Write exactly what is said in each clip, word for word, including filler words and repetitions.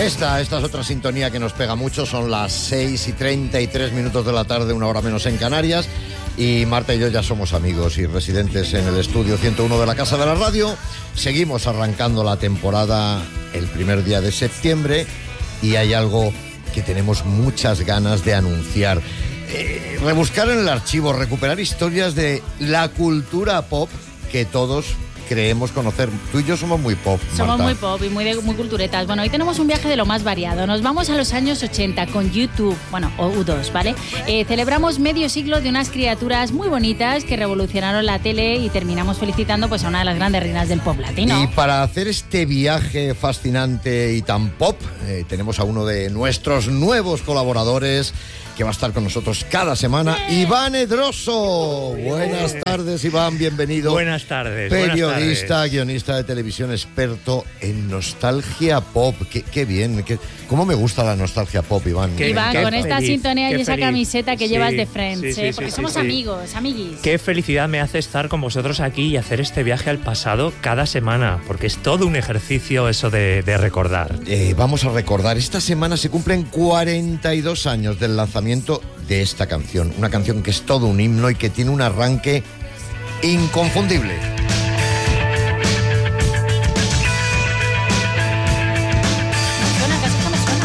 Esta, esta es otra sintonía que nos pega mucho. Son las seis y treinta y tres minutos de la tarde, una hora menos en Canarias. Y Marta y yo ya somos amigos y residentes en el estudio ciento uno de la Casa de la Radio. Seguimos arrancando la temporada el primer día de septiembre y hay algo que tenemos muchas ganas de anunciar. Eh, rebuscar en el archivo, recuperar historias de la cultura pop que todos creemos conocer. Tú y yo somos muy pop, Somos Marta. muy pop y muy, de, muy culturetas. Bueno, hoy tenemos un viaje de lo más variado. Nos vamos a los años ochenta con YouTube, bueno, o U dos, ¿vale? Eh, celebramos medio siglo de unas criaturas muy bonitas que revolucionaron la tele y terminamos felicitando pues a una de las grandes reinas del pop latino. Y para hacer este viaje fascinante y tan pop, eh, tenemos a uno de nuestros nuevos colaboradores que va a estar con nosotros cada semana, ¡Eh! Iván Edroso. Buenas tardes, Iván, bienvenido. Buenas tardes. Periodista, buenas tardes. guionista de televisión, experto en nostalgia pop. Qué, qué bien, qué, cómo me gusta la nostalgia pop, Iván. Qué, Iván, qué con esta feliz, sintonía y esa feliz. camiseta que sí, llevas de Friends, sí, sí, ¿eh? sí, Porque sí, somos sí. amigos, amiguis. Qué felicidad me hace estar con vosotros aquí y hacer este viaje al pasado cada semana, porque es todo un ejercicio eso de, de recordar. Eh, vamos a recordar, esta semana se cumplen cuarenta y dos años del lanzamiento de esta canción, una canción que es todo un himno y que tiene un arranque inconfundible. Me suena, casi que me suena.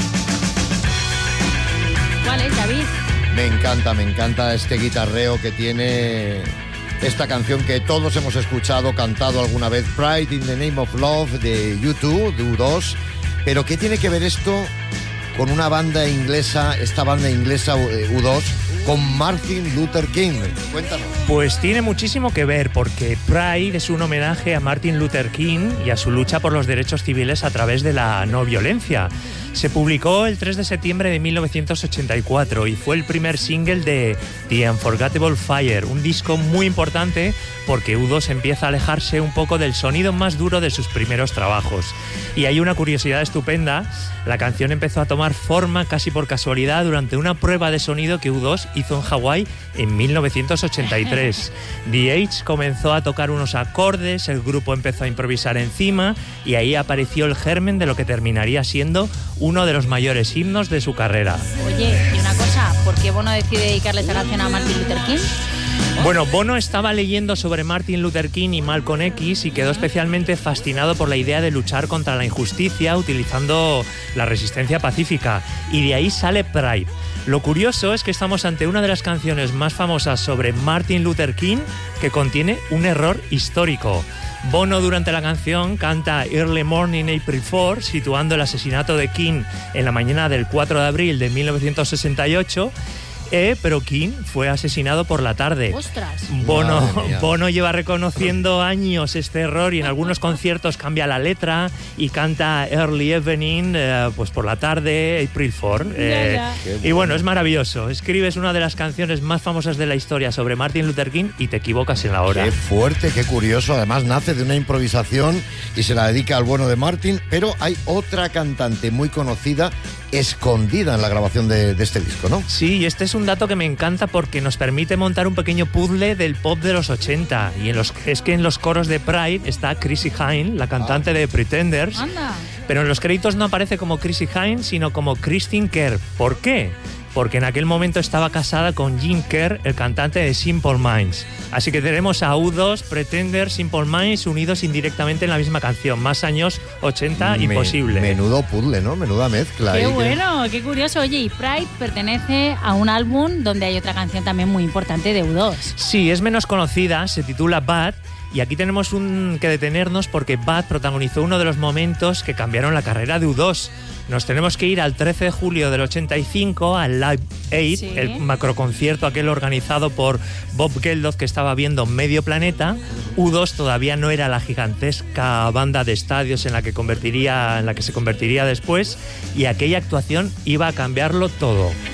¿Cuál es, David? Me encanta, me encanta este guitarreo que tiene esta canción que todos hemos escuchado, cantado alguna vez, Pride in the Name of Love de U dos, de U dos. Pero ¿qué tiene que ver esto con una banda inglesa, esta banda inglesa U dos, con Martin Luther King? Cuéntanos. Pues tiene muchísimo que ver, porque Pride es un homenaje a Martin Luther King y a su lucha por los derechos civiles a través de la no violencia. Se publicó el tres de septiembre de mil novecientos ochenta y cuatro y fue el primer single de The Unforgettable Fire, un disco muy importante porque U dos empieza a alejarse un poco del sonido más duro de sus primeros trabajos. Y hay una curiosidad estupenda, la canción empezó a tomar forma casi por casualidad durante una prueba de sonido que U dos hizo en Hawái en mil novecientos ochenta y tres. The Edge comenzó a tocar unos acordes, el grupo empezó a improvisar encima y ahí apareció el germen de lo que terminaría siendo uno de los mayores himnos de su carrera. Oye, y una cosa, ¿por qué Bono decide dedicarle esta canción a Martin Luther King? Bueno, Bono estaba leyendo sobre Martin Luther King y Malcolm X y quedó especialmente fascinado por la idea de luchar contra la injusticia utilizando la resistencia pacífica, y de ahí sale Pride. Lo curioso es que estamos ante una de las canciones más famosas sobre Martin Luther King que contiene un error histórico. Bono durante la canción canta Early Morning April fourth, situando el asesinato de King en la mañana del cuatro de abril de mil novecientos sesenta y ocho, eh, pero King fue asesinado por la tarde. ¡Ostras! Bono, Bono lleva reconociendo años este error y en algunos conciertos cambia la letra y canta Early Evening, eh, pues por la tarde, April fourth. Eh, Ya, ya. y bueno, es maravilloso. Escribes una de las canciones más famosas de la historia sobre Martin Luther King y te equivocas en la hora. Qué fuerte, qué curioso. Además nace de una improvisación y se la dedica al bueno de Martin. Pero hay otra cantante muy conocida escondida en la grabación de, de este disco, ¿no? Sí, y este es un dato que me encanta porque nos permite montar un pequeño puzzle del pop de los ochenta. Y en los, es que en los coros de Pride está Chrissie Hynde, la cantante Ah. de Pretenders. Anda. Pero en los créditos no aparece como Chrissie Hynde, sino como Christine Kerr. ¿Por qué? Porque en aquel momento estaba casada con Jim Kerr, el cantante de Simple Minds. Así que tenemos a U dos, Pretenders, Simple Minds unidos indirectamente en la misma canción. Más años ochenta, Me- imposible. Menudo puzzle, ¿no? Menuda mezcla. Qué ahí que- bueno, qué curioso. Oye, y Pride pertenece a un álbum donde hay otra canción también muy importante de U dos. Sí, es menos conocida, se titula Bad. Y aquí tenemos un que detenernos porque Bad protagonizó uno de los momentos que cambiaron la carrera de U dos. Nos tenemos que ir al trece de julio del ochenta y cinco al Live Aid, Sí. el macroconcierto aquel organizado por Bob Geldof que estaba viendo medio planeta. U dos todavía no era la gigantesca banda de estadios en la que convertiría, en la que se convertiría después, y aquella actuación iba a cambiarlo todo.